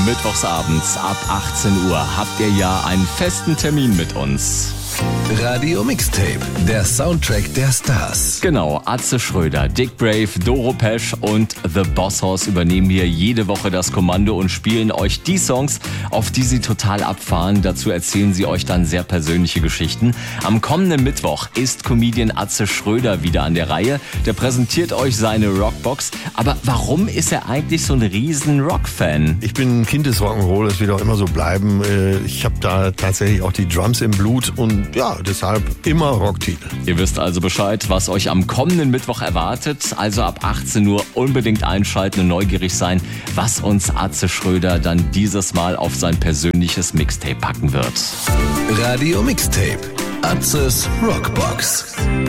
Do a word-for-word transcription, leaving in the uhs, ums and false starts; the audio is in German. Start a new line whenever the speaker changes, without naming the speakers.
Mittwochsabends ab achtzehn Uhr habt ihr ja einen festen Termin mit uns.
Radio Mixtape, der Soundtrack der Stars.
Genau, Atze Schröder, Dick Brave, Doro Pesch und The Boss Hoss übernehmen hier jede Woche das Kommando und spielen euch die Songs, auf die sie total abfahren. Dazu erzählen sie euch dann sehr persönliche Geschichten. Am kommenden Mittwoch ist Comedian Atze Schröder wieder an der Reihe. Der präsentiert euch seine Rockbox. Aber warum ist er eigentlich so ein riesen Rock-Fan?
Ich bin ein Kind des Rock'n'Roll, das wird auch immer so bleiben. Ich habe da tatsächlich auch die Drums im Blut und ja, deshalb immer Rocktitel.
Ihr wisst also Bescheid, was euch am kommenden Mittwoch erwartet. Also ab achtzehn Uhr unbedingt einschalten und neugierig sein, was uns Atze Schröder dann dieses Mal auf sein persönliches Mixtape packen wird.
Radio Mixtape, Atzes Rockbox.